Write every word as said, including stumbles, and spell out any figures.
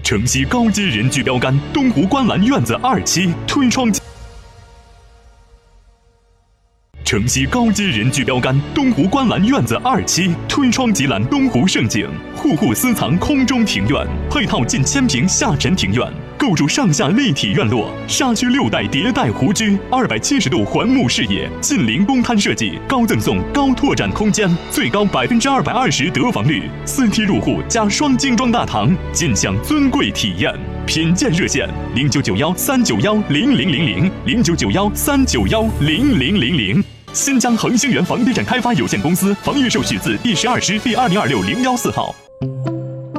城西高阶人居标杆东湖观澜院子二期推窗。城西高阶人居标杆东湖观澜院子二期推窗即览东湖胜景，户户私藏空中庭院，配套近千平下沉庭院，构筑上下立体院落，沙区六代迭代湖居，二百七十度环幕视野，近邻公摊设计，高赠送高拓展空间，最高百分之二百二十得房率，四梯入户加双精装大堂，尽享尊贵体验。品鉴热线：零九九幺三九幺零零零零零九九幺三九幺零零零零。新疆恒星源房地产开发有限公司房预售许字第十二师第二零二六零幺四号。